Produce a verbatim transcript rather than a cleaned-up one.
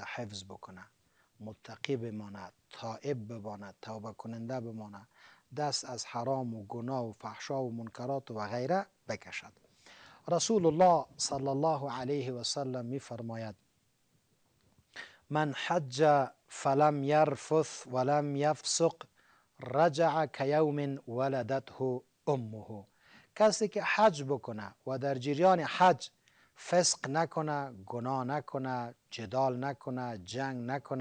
حفظ بکنه، متقی بمانه، تائب بمانه، توبه کننده بمانه، دست از حرام و گناه و فحشا و منکرات و غیره بکشد. رسول الله صلی الله علیه و سلم می فرماید من حج فلم یرفث ولم یفسق رجع کیوم ولدته امه. کسی که حج بکنه و در جریان حج فسق نکنه، گناه نکنه، جدال نکنه، جنگ نکنه،